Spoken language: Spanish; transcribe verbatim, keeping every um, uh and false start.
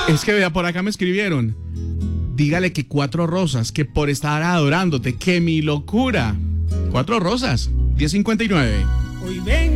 Es que vea, por acá me escribieron. Dígale que cuatro rosas, que por estar adorándote, que mi locura. Cuatro rosas, diez cincuenta y nueve. Hoy ven.